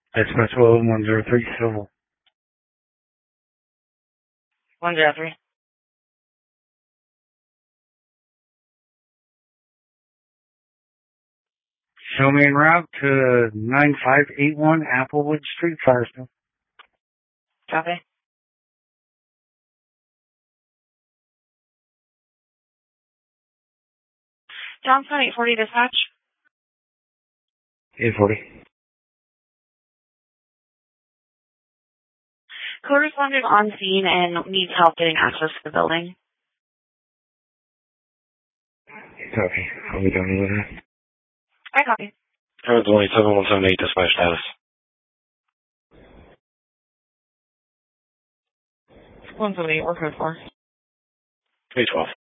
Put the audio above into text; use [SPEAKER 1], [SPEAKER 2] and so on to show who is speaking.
[SPEAKER 1] That's Maxwell 103 Civil.
[SPEAKER 2] 103.
[SPEAKER 1] Show me en route to 9581 Applewood Street, Firestone.
[SPEAKER 2] Copy. Johnson, 840 dispatch.
[SPEAKER 1] 840.
[SPEAKER 2] Co-responded on scene and needs help getting access to the building.
[SPEAKER 1] Copy. I'll be done with that.
[SPEAKER 2] I copy.
[SPEAKER 3] Road 27178, dispatch status.
[SPEAKER 2] 178, we're code 4.
[SPEAKER 3] 312.